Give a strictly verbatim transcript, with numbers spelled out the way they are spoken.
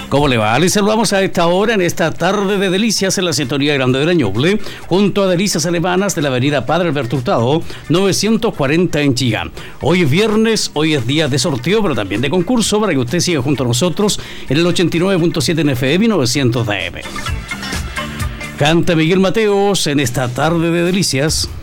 ¿Cómo le va? Les saludamos a esta hora, en esta tarde de delicias en la sintonía grande de la Ñuble, junto a Delicias Alemanas de la avenida Padre Alberto Hurtado, novecientos cuarenta en Chillán. Hoy es viernes, hoy es día de sorteo, pero también de concurso, para que usted siga junto a nosotros en el ochenta y nueve punto siete en F M y novecientos de A M. Canta Miguel Mateos en esta tarde de delicias.